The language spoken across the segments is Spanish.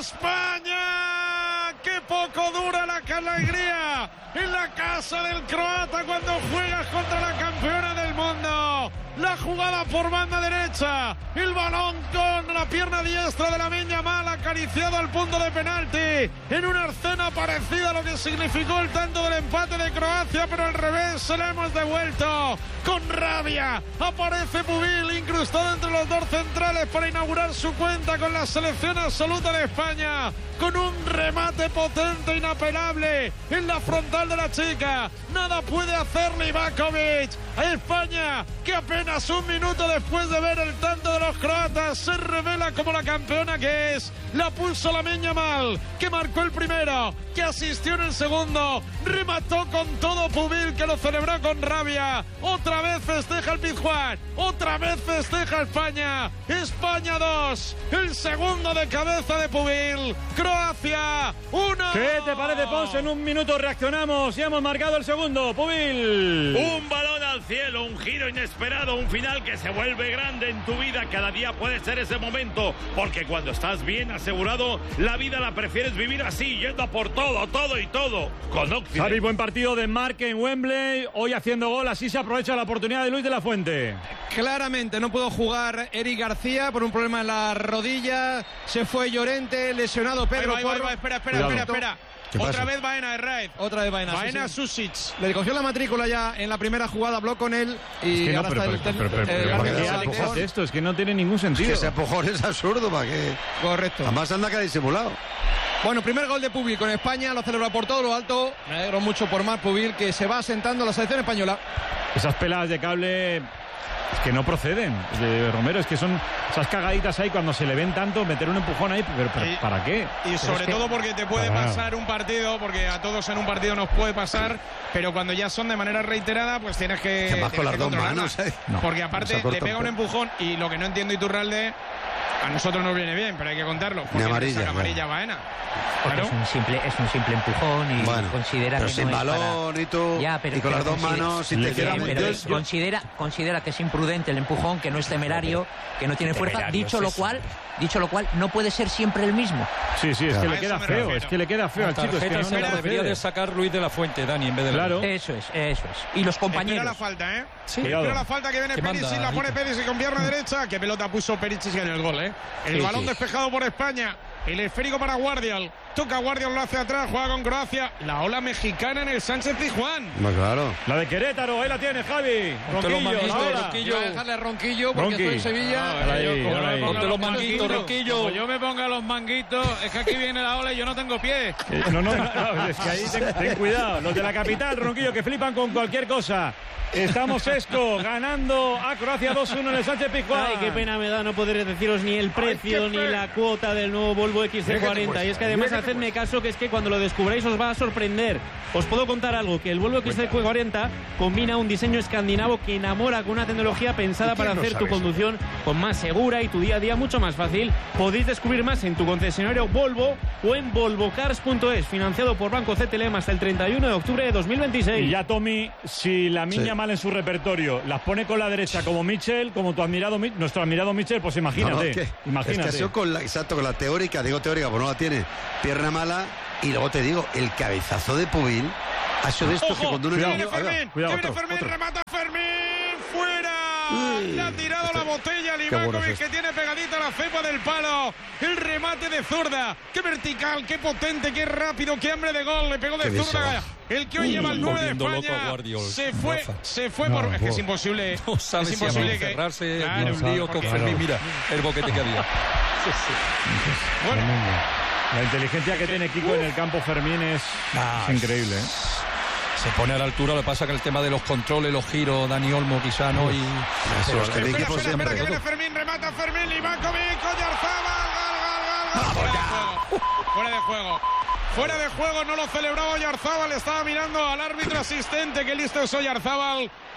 España. ¡Qué poco dura la alegría en la casa del croata cuando juegas contra la campeona del mundo! La jugada por banda derecha, el balón con la pierna diestra de Lamine Yamal acariciado al punto de penalti, en una escena parecida a lo que significó el tanto del empate de Croacia, pero al revés se la hemos devuelto. Con rabia aparece Pubil incrustado entre los dos centrales para inaugurar su cuenta con la selección absoluta de España, con un remate potente, inapelable en la frontal de la chica. Nada puede hacer Livakovic. A España, que apenas un minuto después de ver el tanto de los croatas se revela como la campeona que es. La pulsó Lamine Yamal, que marcó el primero, que asistió en el segundo, remató con todo Pubil, que lo celebró con rabia. Otra vez festeja el Pizjuán, otra vez festeja España. España 2, el segundo de cabeza de Pubil. Croacia 1. ¿Qué te parece, Pons? En un minuto reaccionamos y hemos marcado el segundo. Pubil. Un balón al cielo, un giro inesperado, un final que se vuelve grande en tu vida. Cada día puede ser ese momento, porque cuando estás bien asegurado, la vida la prefieres vivir así, yendo a por todo, todo y todo. Con Occident. Xavi, buen partido de Marc en Wembley, hoy haciendo gol, así se aprovecha la oportunidad de Luis de la Fuente. Claramente no pudo jugar Eric García por un problema en la rodilla, se fue Llorente, lesionado Pedro Porro. Espera. Otra vez Baena de Raid. Otra vez Baena. Baena Susic. Le cogió la matrícula ya en la primera jugada, habló con él y es que no, ahora está ¿qué Alex hace esto? Es que no tiene ningún sentido. Es que ese empujón es absurdo, ¿para qué? Correcto. Además anda que ha disimulado. Bueno, primer gol de Pubil con España, lo celebra por todo lo alto. Me alegro mucho por Marc Pubil, que se va asentando la selección española. Esas peladas de cable es que no proceden, de Romero, es que son esas cagaditas ahí cuando se le ven tanto, meter un empujón ahí, pero ¿para qué? Y sobre todo porque te puede pasar un partido, porque a todos en un partido nos puede pasar, pero cuando ya son de manera reiterada, pues tienes que más con las dos manos, porque aparte le pega un empujón y lo que no entiendo, Iturralde, a nosotros nos viene bien, pero hay que contarlo. Ni amarilla. Amarilla Baena. Claro. Es un simple empujón y bueno, considera pero que sin no balón es y tú y con las dos manos si te quieras meter. Considera que es imprudente el empujón, que no es temerario, que no tiene fuerza. Dicho lo cual, no puede ser siempre el mismo. Sí, es que le queda feo, es que le queda feo al chico. Es que no se la debería de sacar Luis de la Fuente, Dani, en vez de claro. Eso es. Y los compañeros. Espera la falta, ¿eh? Sí. Espera la falta que viene Perisic, la pone Perisic con pierna derecha. Qué pelota puso Perisic en el gol, ¿eh? El balón despejado por España. El esférico para Guardiol. Toca Guardiol, lo hace atrás, juega con Croacia. La ola mexicana en el Sánchez Pizjuán. Claro. La de Querétaro, ahí la tiene Javi. Ronquillo. Voy a dejarle a Ronquillo porque estoy en Sevilla. Ponte los manguitos, Ronquillo. Como yo me ponga los manguitos, es que aquí viene la ola y yo no tengo pie. No, es que ahí ten cuidado. Los de la capital, Ronquillo, que flipan con cualquier cosa. Estamos ganando a Croacia 2-1 en el Sánchez Pizjuán. Ay, qué pena me da no poder deciros ni el precio ni la cuota del nuevo Volvo XC40. Y es que además hacedme caso, que es que cuando lo descubráis os va a sorprender. Os puedo contar algo, que el Volvo XC40 combina un diseño escandinavo que enamora con una tecnología pensada para hacer tu conducción con más segura y tu día a día mucho más fácil. Podéis descubrir más en tu concesionario Volvo o en volvocars.es, financiado por Banco CTLM hasta el 31 de octubre de 2026. Y ya, Tommy, si la miña mal en su repertorio las pone con la derecha como Mitchell, como nuestro admirado Mitchell, pues imagínate. Es que ha sido con la teórica, pues no la tiene, pierna mala, y luego te digo, el cabezazo de Pubil ha sido de estos que cuando uno... Cuidado, Fermín, remata Fermín, fuera. Le ha tirado la botella a Livakovic, que tiene pegadita la cepa del palo. El remate de zurda, qué vertical, qué potente, qué rápido, qué hambre de gol, le pegó de zurda. El que hoy lleva el 9 de España se fue por... Es que es imposible. No sabe es imposible si encerrarse en un lío con Fermín. Mira el boquete que había. Bueno. La inteligencia que tiene Kiko en el campo, Fermín, es increíble, ¿eh? Se pone a la altura, lo que pasa que el tema de los controles, los giros, Dani Olmo quizá no, y... Espera, que viene Fermín, remata Fermín, Livakovic, Oyarzabal, gol. Fuera de juego, no lo celebraba Oyarzabal, estaba mirando al árbitro asistente, que listo es Oyarzabal.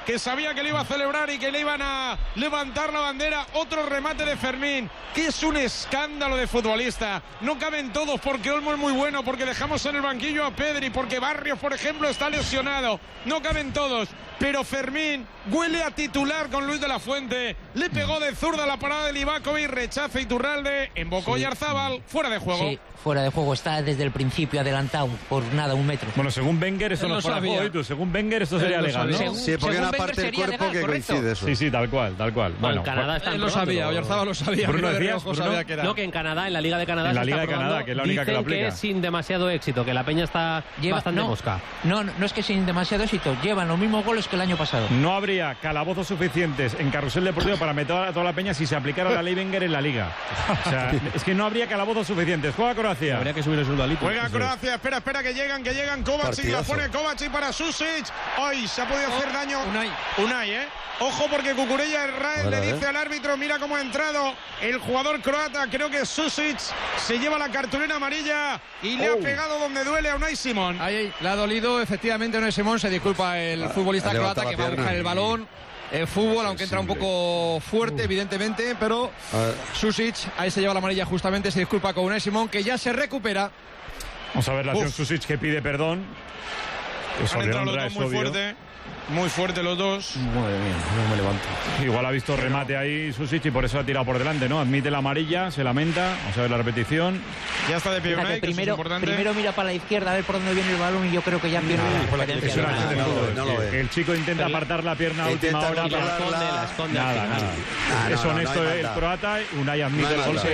que sabía que le iba a celebrar y que le iban a levantar la bandera. Otro remate de Fermín, que es un escándalo de futbolista. No caben todos, porque Olmo es muy bueno, porque dejamos en el banquillo a Pedri, porque Barrios, por ejemplo, está lesionado. No caben todos, pero Fermín huele a titular con Luis de la Fuente. Le pegó de zurda la parada de Livakovic, rechaza Iturralde, embocó Yarzábal, fuera de juego. Sí, fuera de juego, está desde el principio adelantado por nada, 1 metro. Bueno, según Wenger esto no es para juego, según Wenger esto sería legal, ¿no? Sí, porque una parte del cuerpo legal, que coincide eso. Sí, tal cual. Bueno, en Canadá está lo sabía, Oyarzabal lo sabía. Bruno decías, sabía que era. No, que en Canadá, en la Liga de Canadá, en la Liga de Canadá, que es la única que lo aplica. Que es sin demasiado éxito, que la peña está bastante mosca. No es que sin demasiado éxito, llevan los mismos goles que el año pasado. No habría calabozos suficientes en Carrusel Deportivo para meter a toda la peña si se aplicara la ley Wenger en la Liga. O sea, es que no habría calabozos suficientes. Juega Croacia. Habría que subir el sueldo al Liga. Juega Croacia, espera, que llegan Kovacic, la pone Kovacic para Susic. Ay, se ha podido hacer daño Unai, Ojo, porque Cucurella Israel le dice al árbitro, mira cómo ha entrado el jugador croata. Creo que Susic se lleva la cartulina amarilla y le ha pegado donde duele a Unai Simón. Ahí, le ha dolido efectivamente a Unai Simón. Se disculpa el futbolista croata que va a buscar el balón. El fútbol, aunque entra un poco fuerte, evidentemente, pero Susic, ahí se lleva la amarilla justamente. Se disculpa con Unai Simón, que ya se recupera. Vamos a ver la acción. Susic que pide perdón. Han entrado los dos muy fuerte los dos. Madre mía, no me levanto. Igual ha visto remate ahí Susic y por eso ha tirado por delante, ¿no? Admite la amarilla, se lamenta. Vamos a ver la repetición. Ya está de pie Unai, primero mira para la izquierda a ver por dónde viene el balón y yo creo que ya pierde la diferencia. El chico intenta apartar la pierna a última hora. La esconde. Nada. Es honesto el croata. Unai admite el golpe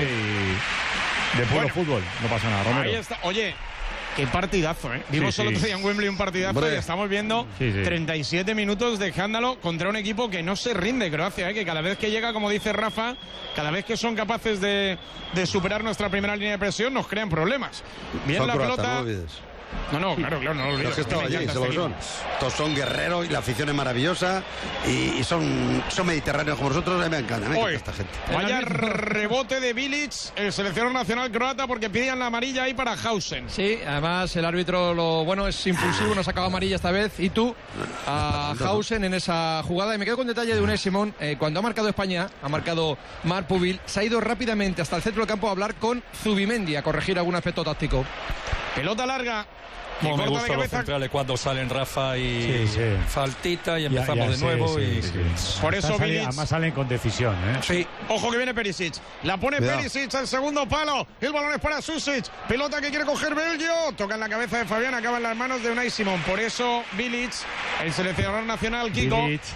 y de puro fútbol. No pasa nada, Romero. Ahí está. Oye, qué partidazo, Vimos el otro día en Wembley un partidazo y estamos viendo 37 minutos de escándalo contra un equipo que no se rinde, Croacia, que cada vez que llega, como dice Rafa, cada vez que son capaces de superar nuestra primera línea de presión, nos crean problemas. Bien la pelota. No, claro, no lo olvides. Los que estaban allí, todos son guerreros y la afición es maravillosa y son mediterráneos como nosotros. Me encanta esta gente. Vaya rebote de Bilic, el seleccionador nacional croata, porque pedían la amarilla ahí para Hausen. Sí, además el árbitro es impulsivo, nos sacaba amarilla esta vez. Y tú a Hausen en esa jugada. Y me quedo con detalle de Unai Simón. Cuando ha marcado España, ha marcado Marc Pubil, se ha ido rápidamente hasta el centro del campo a hablar con Zubimendi, a corregir algún aspecto táctico. Pelota larga. Me gustan los centrales cuando salen Rafa y faltita y empezamos de nuevo. Por eso Bilic, además salen con decisión. Sí. Ojo que viene Perisic. La pone Perisic al segundo palo. El balón es para Susic. Pelota que quiere coger Belgio. Toca en la cabeza de Fabián. Acaba en las manos de Unai Simón. Por eso Bilic, el seleccionador nacional, Kiko.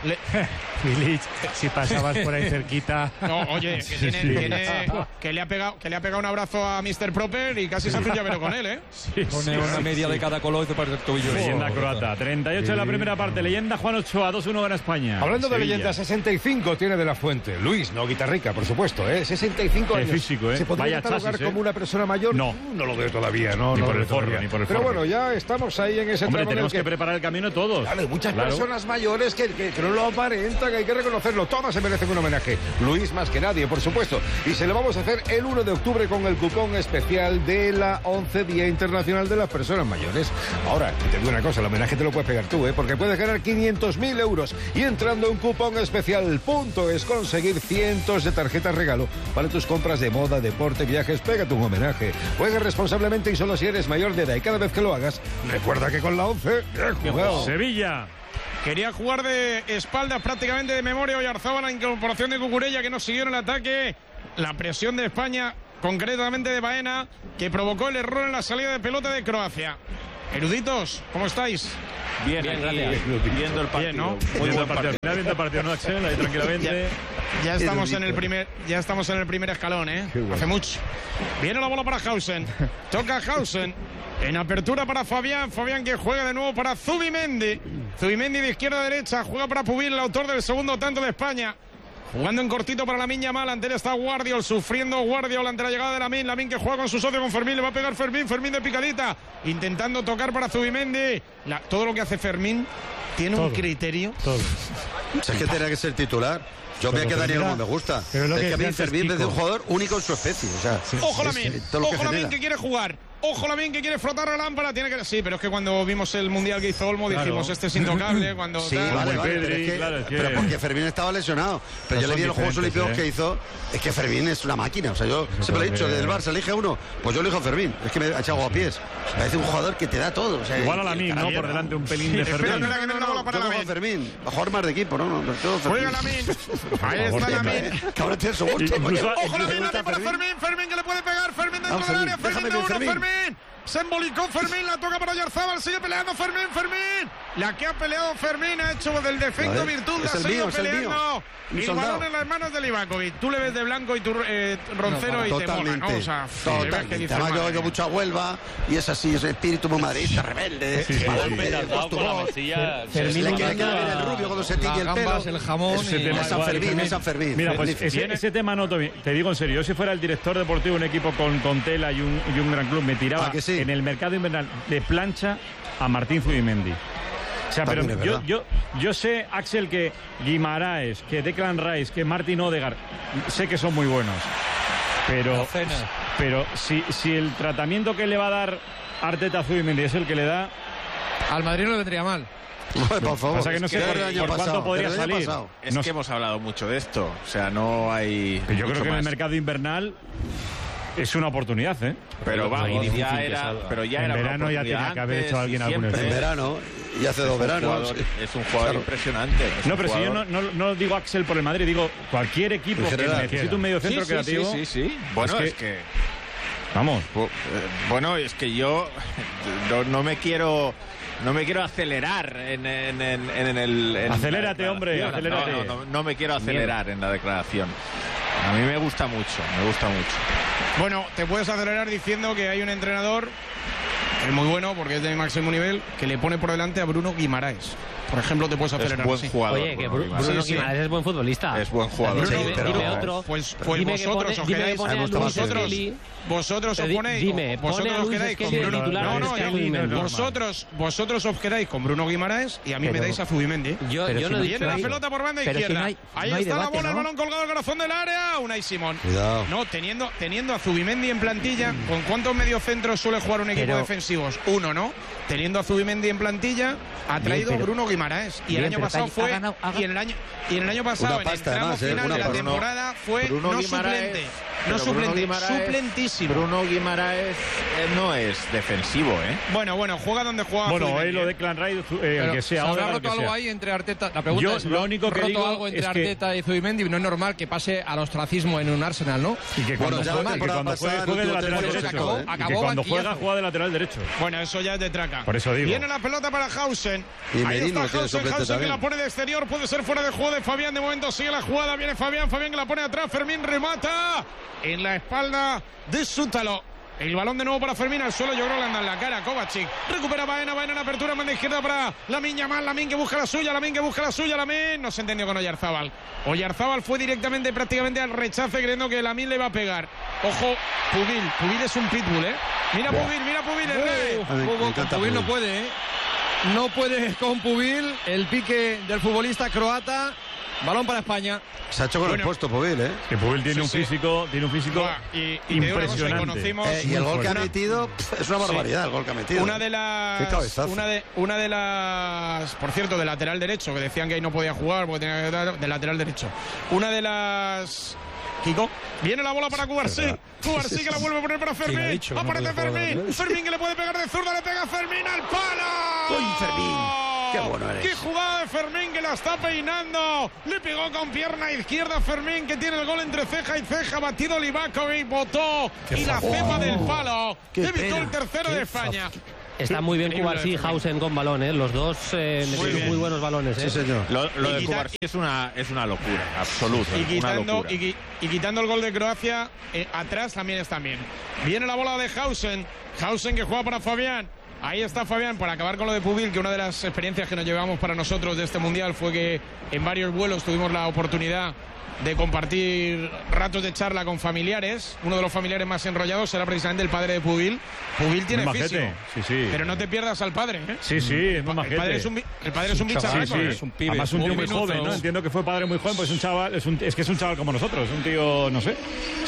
Bilic, si pasabas por ahí cerquita. No, oye, que le ha pegado un abrazo a Mr. Proper y casi se hace un llavero con él, Pone una media de cada color para el tobillo. Leyenda croata. 38 en la primera parte. Leyenda Juan Ochoa. 2-1 gana España. Hablando de leyenda, 65 tiene de la Fuente. Luis, no guitarrica, por supuesto, 65 años. Físico, ¿Se podría catalogar como una persona mayor? No lo veo todavía, no. Ni por el forro. Pero bueno, ya estamos ahí en ese tramo. Tenemos que preparar el camino todos. Claro, hay muchas personas mayores que no lo aparentan, que hay que reconocerlo. Todas se merecen un homenaje. Luis más que nadie, por supuesto. Y se lo vamos a hacer el 1 de octubre con el cupón especial de la 11 Día Internacional de las Personas Mayores. Ahora, te digo una cosa, el homenaje te lo puedes pegar tú, porque puedes ganar 500.000 euros y entrando en cupón especial es conseguir cientos de tarjetas regalo para tus compras de moda, deporte, viajes. Pégate un homenaje. Juega responsablemente y solo si eres mayor de edad, y cada vez que lo hagas, recuerda que con la 11 he jugado. Sevilla. Quería jugar de espaldas prácticamente de memoria Oyarzabal, la incorporación de Cucurella, que no siguió en el ataque. La presión de España, concretamente de Baena, que provocó el error en la salida de pelota de Croacia. Eruditos, ¿cómo estáis? Bien, gracias. Viendo el partido. Bien, ¿no? Viendo el partido, ¿no, Axel? Ahí tranquilamente. Ya estamos en el primer escalón, Bueno. Hace mucho. Viene la bola para Hausen. Toca Hausen. En apertura para Fabián. Fabián que juega de nuevo para Zubimendi. Zubimendi de izquierda a derecha. Juega para Pubil, el autor del segundo tanto de España. Jugando en cortito para Lamine Yamal. Ante él está Guardiol, sufriendo Guardiol ante la llegada de Lamine. Lamine que juega con su socio, con Fermín. Le va a pegar Fermín de picadita. Intentando tocar para Zubimendi. Todo lo que hace Fermín tiene un criterio. Es que tenía que ser titular. Yo veo que Daniel no me gusta. Es que a mí Fermín es un jugador único en su especie. Ojo Lamine, que quiere jugar. Ojo Lamine que quiere frotar la lámpara. Tiene que... Sí, pero es que cuando vimos el mundial que hizo Olmo dijimos este es intocable. Cuando sí, vale, pero porque Fermín estaba lesionado. Pero yo le vi en los Juegos Olímpicos que hizo. Es que Fermín es una máquina. O sea, yo siempre he dicho del Barça elige uno. Pues yo elijo a Fermín. Es que me ha echado a pies. Parece un jugador que te da todo. O sea, igual a Lamine, ¿no? Por delante un pelín de Fermín. Espera, que no la bola para Lamine. Fermín. Va a jugar más de equipo, ¿no? Juega Lamine. Ahí está Lamine. Cabrón, tiene su gusto. Ojo Lamine para Fermín. Fermín que le puede pegar. Fermín dentro del área. Fermín de uno. Fermín. Se embolicó Fermín, la toca para Oyarzábal, sigue peleando Fermín. La que ha peleado Fermín ha hecho del defecto virtud, la ha seguido peleando. Y el balón en las manos de Livakovic. Tú le ves de blanco y tú Roncero y te mola, ¿no? O sea, totalmente. Además yo mucho a Huelva y es así, ese espíritu muy madridista, rebelde. Fermín le quiere quedar bien el rubio cuando se tiñe el pelo. El jamón. Es San Fermín. Mira, pues ese tema no te digo en serio. Yo si fuera el director deportivo de un equipo con tela y un gran club, me tiraba en el mercado invernal de plancha a Martín Zubimendi. O sea, pero yo sé, Axel, que Guimaraes, que Declan Rice, que Martin Odegaard, sé que son muy buenos. Pero si el tratamiento que le va a dar Arteta a Zubimendi es el que le da... Al Madrid no le vendría mal. Por favor, o sea que no sé por cuánto podría salir. Es que hemos hablado mucho de esto. O sea, no hay... Pero yo creo que en el mercado invernal... Es una oportunidad, ¿eh? Pero ya era en verano ya tenía que haber hecho alguien algún en verano y hace 2 veranos. Es un jugador impresionante. No, pero si yo no digo Axel por el Madrid, digo cualquier equipo que necesite un medio centro creativo. Sí. Bueno, es que vamos. Bueno, es que yo no me quiero acelerar en el... Acelérate, hombre, acelérate. No me quiero acelerar en la declaración. A mí me gusta mucho. Bueno, te puedes acelerar diciendo que hay un entrenador muy bueno, porque es de máximo nivel, que le pone por delante a Bruno Guimaraes. Por ejemplo, te puedes acelerar. Es buen jugador. Oye, que Bruno Guimaraes es buen futbolista. Es buen jugador. Dime otro. Pues vosotros os quedáis. Vosotros os ponéis. Vosotros os quedáis con Bruno. Vosotros os quedáis con Bruno Guimaraes y a mí me dais a Zubimendi. Yo no viene la pelota por banda izquierda. Ahí está la bola, el balón colgado al corazón del área. Unai Simón. No, teniendo a Zubimendi en plantilla, ¿con cuántos mediocentros suele jugar un equipo defensivos? Uno, ¿no? Teniendo a Zubimendi en plantilla, ha traído Bruno Guimaraes. Y el año pasado fue. Y en el año pasado, en el tramo final de la temporada, fue no suplente. No suplente, suplentísimo. Bruno Guimaraes no es defensivo, ¿eh? Bueno, juega donde juega. Bueno, hoy lo de Declan Rice, el que sea. ¿Habrá roto algo ahí entre Arteta? La pregunta es, lo único que digo algo entre Arteta y Zubimendi? No es normal que pase al ostracismo en un Arsenal, ¿no? Y que cuando juegue de lateral derecho. Y que cuando juega de lateral derecho. Bueno, eso ya es de traca. Por eso digo. Viene la pelota para Hausen. Ahí está Hausen que la pone de exterior. Puede ser fuera de juego de Fabián. De momento sigue la jugada. Viene Fabián que la pone atrás. Fermín remata en la espalda de Sútalo. El balón de nuevo para Fermín al suelo. Yo creo que le anda en la cara. Kovacic recupera Baena en apertura. Manda izquierda para Lamine Yamal. Lamine que busca la suya. Lamine no se entendió con Oyarzábal. Oyarzábal fue directamente prácticamente al rechace creyendo que Lamine le iba a pegar. Ojo, Pubil es un pitbull, ¿eh? Mira Pubil, el rey. Con Pubil no puede, ¿eh? No puede con Pubil. El pique del futbolista croata. Balón para España. Se ha hecho con el puesto Pubil, ¿eh? Que Pubil tiene un físico impresionante. Y el gol que ha metido es una barbaridad, el gol que ha metido. Una de las por cierto, de lateral derecho, que decían que ahí no podía jugar porque tenía que dar de lateral derecho. Una de las Kiko, viene la bola para Cubarsí que la vuelve a poner para Fermín. Aparece Fermín que le puede pegar de zurda, le pega Fermín al palo. ¡Uy, Fermín! ¡Qué bueno eres! ¡Qué jugada de Fermín que la está peinando! Le pegó con pierna izquierda Fermín, que tiene el gol entre ceja y ceja. Batido Livakovic, botó y la cepa del palo. Evitó el tercero de España. Está muy bien Cubarsí y Hausen con balón, ¿eh? Los dos metieron muy buenos balones, ¿eh? Sí, señor. Lo de Cubarsí es una locura absoluta. Y quitando el gol de Croacia, atrás también está bien. Viene la bola de Hausen que juega para Fabián. Ahí está Fabián, para acabar con lo de Pubil, que una de las experiencias que nos llevamos para nosotros de este Mundial fue que en varios vuelos tuvimos la oportunidad de compartir ratos de charla con familiares. Uno de los familiares más enrollados era precisamente el padre de Pubil. Pubil tiene físico, pero no te pierdas al padre, ¿eh? Sí, es muy majete. El padre es un bicharraco, es un pibe. Además un tío muy joven, ¿no? Entiendo que fue padre muy joven, pues es un chaval, es que es un chaval como nosotros, un tío, no sé.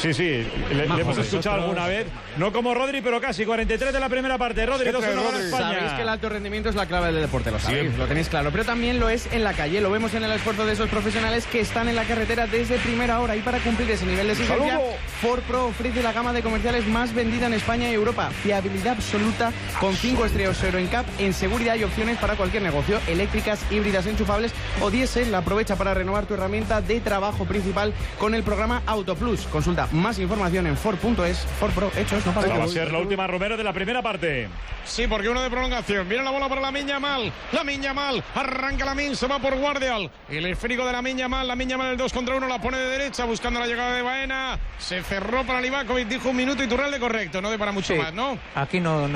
Le hemos escuchado alguna vez, no como Rodri, pero casi. 43 de la primera parte. Rodri, 2-1 para España. Sabéis que el alto rendimiento es la clave del deporte, lo sabéis, lo tenéis claro, pero también lo es en la calle. Lo vemos en el esfuerzo de esos profesionales que están en la carretera desde primera hora, y para cumplir ese nivel de exigencia, Ford Pro ofrece la gama de comerciales más vendida en España y Europa. Fiabilidad absoluta con 5 estrellas Euro NCAP en seguridad y opciones para cualquier negocio, eléctricas, híbridas, enchufables o diésel. Aprovecha para renovar tu herramienta de trabajo principal con el programa Auto Plus. Consulta más información en Ford.es. Ford Pro, hechos, no para. Va a ser la última, Romero, de la primera parte. Sí, porque uno de prolongación. Viene la bola para Lamine Yamal. Lamine Yamal. Arranca Lamine, se va por Guardial. El esférico de Lamine Yamal. Lamine Yamal el 2 contra 1. La pone de derecha buscando la llegada de Baena. Se cerró para Livakovic. Dijo 1 minuto y Iturralde correcto. No de para mucho más, ¿no? Aquí no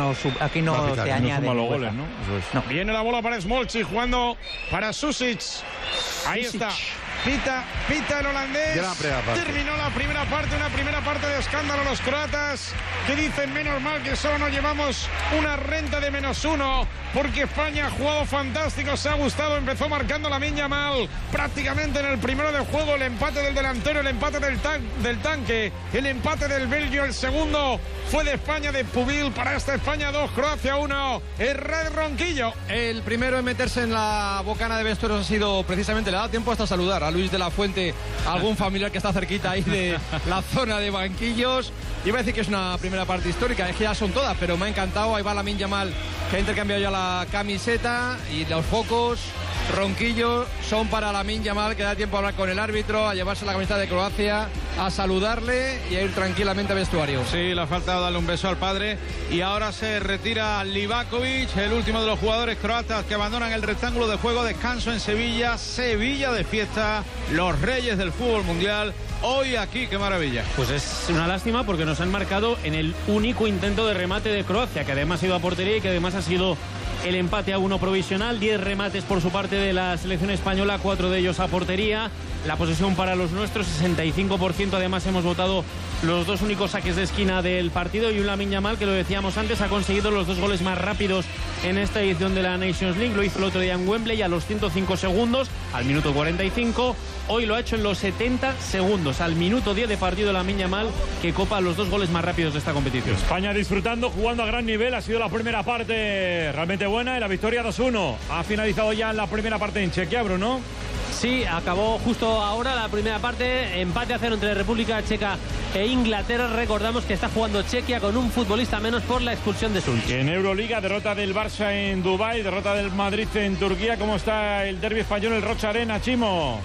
te añade. No goles, ¿no? No. Viene la bola para Smolcic jugando para Susic. Ahí está. Pita el holandés. Terminó la primera parte, una primera parte de escándalo. Los croatas que dicen menos mal que solo nos llevamos una renta de -1, porque España ha jugado fantástico, se ha gustado, empezó marcando Lamine Yamal prácticamente en el primero de juego, el empate del delantero, el empate del tanque, el empate del belgio, el segundo fue de España, de Pubil. Para esta España 2, Croacia 1, Red Ronquillo. El primero en meterse en la bocana de vestuarios ha sido precisamente, le ha dado tiempo hasta saludar a Luis de la Fuente, algún familiar que está cerquita ahí de la zona de banquillos. Iba a decir que es una primera parte histórica, es que ya son todas, pero me ha encantado. Ahí va Lamine Yamal, que ha intercambiado ya la camiseta, y los focos Ronquillo son para Lamine Yamal, que da tiempo a hablar con el árbitro, a llevarse la camiseta de Croacia, a saludarle y a ir tranquilamente al vestuario. Sí, le ha faltado darle un beso al padre, y ahora se retira Livakovic, el último de los jugadores croatas que abandonan el rectángulo de juego. Descanso en Sevilla de fiesta, los reyes del fútbol mundial. Hoy aquí, qué maravilla. Pues es una lástima, porque nos han marcado en el único intento de remate de Croacia, que además ha ido a portería y que además ha sido el empate a 1 provisional. 10 remates por su parte de la selección española, 4 de ellos a portería. La posesión para los nuestros, 65%. Además hemos votado los 2 únicos saques de esquina del partido, y un Lamine Yamal que, lo decíamos antes, ha conseguido los 2 goles más rápidos en esta edición de la Nations League. Lo hizo el otro día en Wembley a los 105 segundos, al minuto 45. Hoy lo ha hecho en los 70 segundos, al minuto 10 de partido, Lamine Yamal, que copa los 2 goles más rápidos de esta competición. España disfrutando, jugando a gran nivel. Ha sido la primera parte realmente buena, y la victoria 2-1. Ha finalizado ya la primera parte en Chequia, Bruno. Sí, acabó justo ahora la primera parte, empate a 0 entre República Checa e Inglaterra. Recordamos que está jugando Chequia con un futbolista menos por la expulsión de Sulch. En Euroliga, derrota del Barça en Dubái, derrota del Madrid en Turquía. ¿Cómo está el derbi español, el Rocha Arena, Chimo?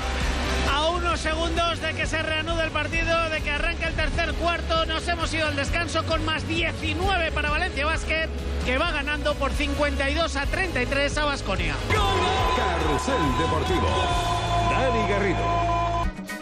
A unos segundos de que se reanude el partido, de que arranque el tercer cuarto, nos hemos ido al descanso con más 19 para Valencia Basket, que va ganando por 52-33 a Baskonia. Carrusel Deportivo. Dani Garrido.